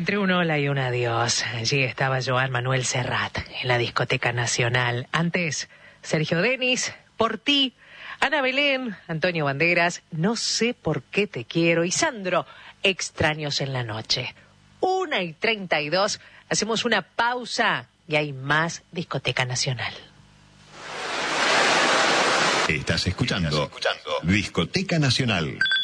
Entre un hola y un adiós, allí estaba Joan Manuel Serrat en la Discoteca Nacional. Antes, Sergio Denis, Por ti, Ana Belén, Antonio Banderas, No sé por qué te quiero y Sandro, Extraños en la noche. 1:32, hacemos una pausa y hay más Discoteca Nacional. Estás escuchando Discoteca Nacional.